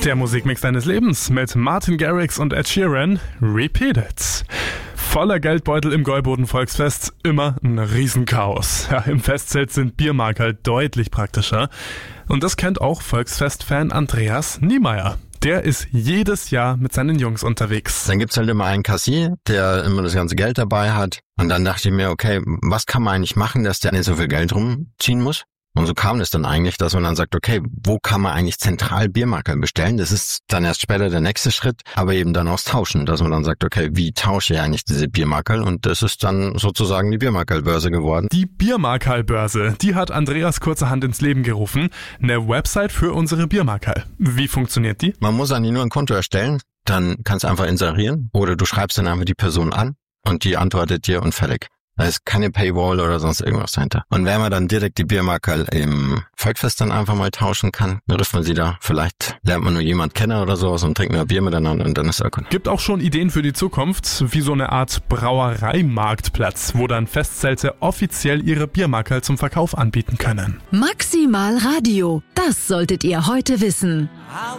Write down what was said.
Der Musikmix deines Lebens mit Martin Garrix und Ed Sheeran, Repeat It. Voller Geldbeutel im Gäuboden-Volksfest, immer ein Riesenchaos. Ja, im Festzelt sind Biermarkerl deutlich praktischer. Und das kennt auch Volksfest-Fan Andreas Niemeyer. Der ist jedes Jahr mit seinen Jungs unterwegs. Dann gibt's halt immer einen Kassier, der immer das ganze Geld dabei hat. Und dann dachte ich mir, okay, was kann man eigentlich machen, dass der nicht so viel Geld rumziehen muss? Und so kam es dann eigentlich, dass man dann sagt, okay, wo kann man eigentlich zentral Biermarkerl bestellen? Das ist dann erst später der nächste Schritt, aber eben dann aus Tauschen, dass man dann sagt, okay, wie tausche ich eigentlich diese Biermarkerl? Und das ist dann sozusagen die Biermarkerl-Börse geworden. Die Biermarkerl-Börse, die hat Andreas kurzerhand ins Leben gerufen. Eine Website für unsere Biermarkerl. Wie funktioniert die? Man muss eigentlich nur ein Konto erstellen, dann kannst du einfach inserieren oder du schreibst dann einfach die Person an und die antwortet dir und fertig. Da ist keine Paywall oder sonst irgendwas dahinter. Und wenn man dann direkt die Biermarkerl im Volksfest dann einfach mal tauschen kann, dann trifft man sie da. Vielleicht lernt man nur jemand kennen oder sowas und trinkt nur Bier miteinander und dann ist er gut. Gibt auch schon Ideen für die Zukunft, wie so eine Art Brauereimarktplatz, wo dann Festzelte offiziell ihre Biermarkerl zum Verkauf anbieten können. Maximal Radio, das solltet ihr heute wissen.